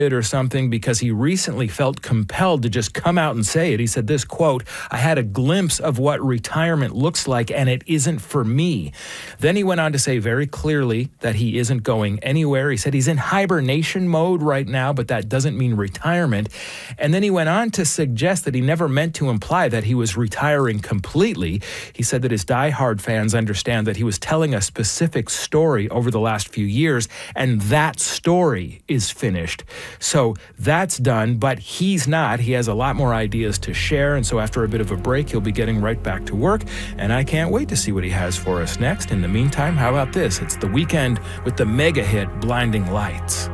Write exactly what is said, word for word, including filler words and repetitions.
or something because he recently felt compelled to just come out and say it. He said this, quote, "I had a glimpse of what retirement looks like and it isn't for me." Then he went on to say very clearly that he isn't going anywhere. He said he's in hibernation mode right now, but that doesn't mean retirement. And then he went on to suggest that he never meant to imply that he was retiring completely. He said that his diehard fans understand that he was telling a specific story over the last few years, and that story is finished. So that's done, but he's not. He has a lot more ideas to share, and so after a bit of a break, he'll be getting right back to work, and I can't wait to see what he has for us next. In the meantime, how about this? It's The Weeknd with the mega hit Blinding Lights.